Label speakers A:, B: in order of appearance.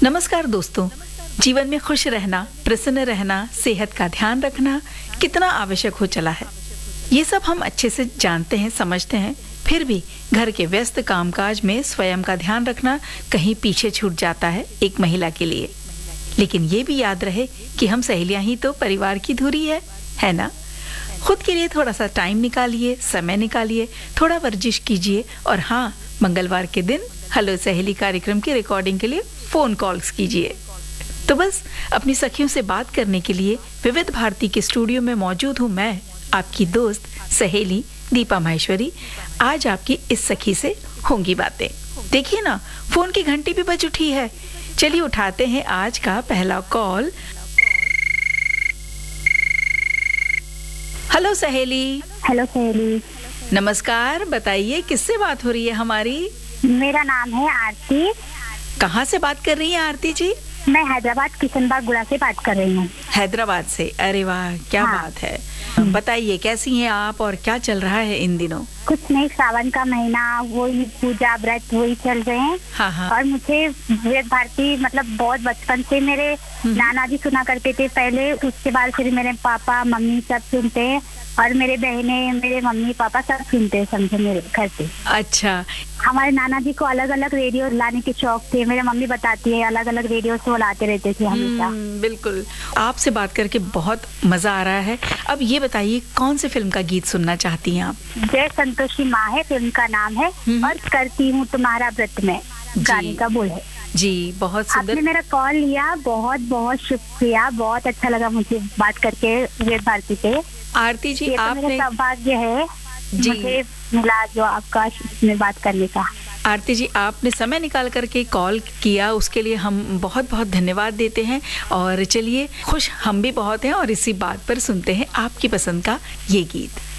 A: नमस्कार दोस्तों। जीवन में खुश रहना, प्रसन्न रहना, सेहत का ध्यान रखना कितना आवश्यक हो चला है, ये सब हम अच्छे से जानते हैं, समझते हैं। फिर भी घर के व्यस्त कामकाज में स्वयं का ध्यान रखना कहीं पीछे छूट जाता है एक महिला के लिए। लेकिन ये भी याद रहे कि हम सहेलियां ही तो परिवार की धुरी है ना? खुद के लिए थोड़ा सा टाइम निकालिए, समय निकालिए, थोड़ा वर्जिश कीजिए और हाँ, मंगलवार के दिन हेलो सहेली कार्यक्रम की रिकॉर्डिंग के लिए फोन कॉल्स कीजिए। तो बस अपनी सखियों से बात करने के लिए विविध भारती के स्टूडियो में मौजूद हूँ मैं, आपकी दोस्त सहेली दीपा माहेश्वरी। आज आपकी इस सखी से होंगी बातें। देखिए ना, फोन की घंटी भी बज उठी है। चलिए उठाते हैं आज का पहला कॉल। हेलो सहेली।
B: हेलो सहेली।
A: नमस्कार, बताइए किससे बात हो रही है हमारी?
B: मेरा नाम है आरती।
A: कहाँ से बात कर रही हैं आरती जी?
B: मैं हैदराबाद किशनबाग गुड़ा से बात कर रही हूँ।
A: हैदराबाद से? अरे वाह, क्या बात है। बताइए कैसी हैं आप और क्या चल रहा है इन दिनों?
B: कुछ नहीं, सावन का महीना, वही पूजा व्रत वही चल रहे हैं।
A: हाँ।
B: और मुझे विविध भारती मतलब बहुत बचपन से मेरे नाना जी सुना करते थे पहले, उसके बाद फिर मेरे पापा मम्मी सब सुनते हैं और मेरे बहनें, मेरे मम्मी पापा सब सुनते हैं, समझे, मेरे घर पे।
A: अच्छा।
B: हमारे नाना जी को अलग अलग रेडियो लाने के शौक थे। मेरे मम्मी बताती है अलग अलग रेडियो से वो लाते रहते थे हमेशा।
A: बिल्कुल। आपसे बात करके बहुत मजा आ रहा है। अब ये बताइए कौन सी फिल्म का गीत सुनना चाहती हैं आप?
B: जय संतोषी माँ है फिल्म का नाम है और करती हूँ तुम्हारा व्रत में गाने का बोल है।
A: जी, बहुत सुंदर।
B: आपने मेरा कॉल लिया, बहुत बहुत शुक्रिया। बहुत अच्छा लगा मुझे बात करके विविध भारती पे।
A: आरती जी, आपने
B: मेरा सौभाग्य है
A: जी
B: मुझे मिला जो आपका इसमें बात करने का।
A: आरती जी, आपने समय निकाल करके कॉल किया, उसके लिए हम बहुत बहुत धन्यवाद देते हैं। और चलिए, खुश हम भी बहुत हैं और इसी बात पर सुनते हैं आपकी पसंद का ये गीत।